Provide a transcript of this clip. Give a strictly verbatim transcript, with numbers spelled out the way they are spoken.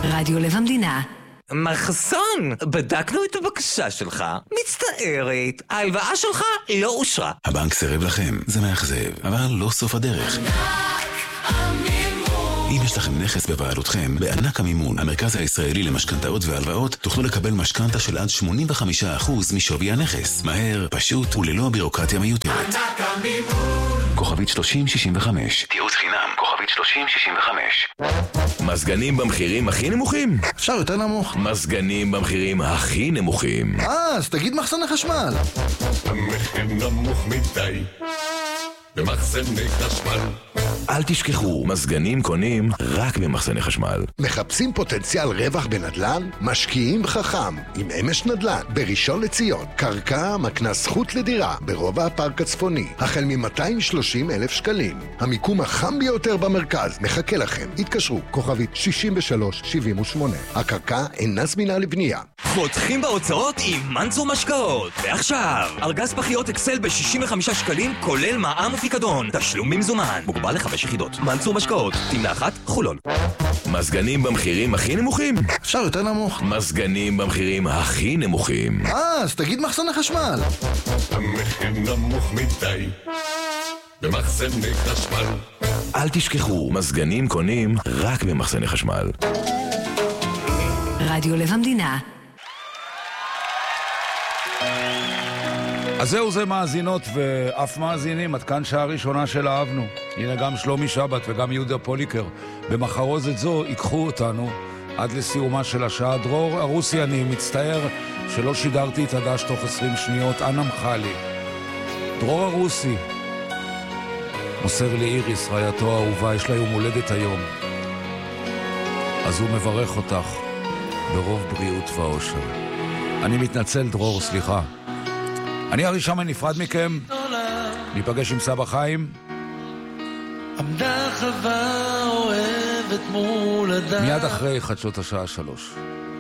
רדיו לב המדינה. מר חסון, בדקנו את הבקשה שלך. מצטערת, ההלוואה שלך לא אושרה. הבנק סירב לכם, זה מאכזב, אבל לא סוף הדרך. אם יש לכם נכס בבעלותכם, בענק המימון, המרכז הישראלי למשכנתאות והלוואות, תוכלו לקבל משכנתה של עד שמונים וחמישה אחוז משווי הנכס. מהר, פשוט וללא בירוקרטיה מיותרת. ענק המימון. כוכבית שלושים שישים וחמש. תיעוץ חינם, כוכבית שלושים שישים וחמש. מזגנים במחירים הכי נמוכים? אפשר יותר נמוך. מזגנים במחירים הכי נמוכים. אה, אז תגיד מחסני חשמל. המחיר נמוך מדי במחסני חשמל. אל תשכחו, מזגנים קונים רק במחסני חשמל. מחפשים פוטנציאל רווח בנדל"ן? משקיעים חכם עם אמש נדל"ן בראשון לציון. קרקע מקנה זכות לדירה ברובע הפארק הצפוני, החל מ-מאתיים ושלושים אלף שקלים. המיקום החם ביותר במרכז מחכה לכם. התקשרו, כוכבית שישים ושלוש שבעים ושמונה. הקרקע אינה זמינה לבנייה. חותכים בהוצאות עם מנצור משקאות. ועכשיו, ארגז פחיות אקסל ב-שישים וחמישה שקלים, כולל מע"מ ופיקדון. תשלום במזומן. מוגבל לחמש יחידות. מנצור משקאות. תמנה אחת, חולון. מזגנים במחירים הכי נמוכים? אפשר יותר נמוך. מזגנים במחירים הכי נמוכים. אה, אז תגיד מחסני חשמל. המחיר נמוך מדי במחסני חשמל. אל תשכחו, מזגנים קונים רק במחסני חשמל. רדיו לב המדינה. אז זהו זה מאזינות ואף מאזינים, עד כאן שעה ראשונה של אהבנו. הנה גם שלומי שבת וגם יהודה פוליקר במחרוזת זו ייקחו אותנו עד לסיומה של השעה. דרור ארוסי, אני מצטער שלא שידרתי את הדש תוך עשרים שניות, אנא מחלי. דרור ארוסי מוסר לי איריס, רעייתו האהובה, יש לה יום הולדת היום, אז הוא מברך אותך ברוב בריאות ואושר. אני מתנצל דרור, סליחה. אני ארי שמן נפרד מכם, ניפגש עם סבא חיים עמדה חווה אוהבת מול אדם מיד אחרי חדשות השעה שלוש.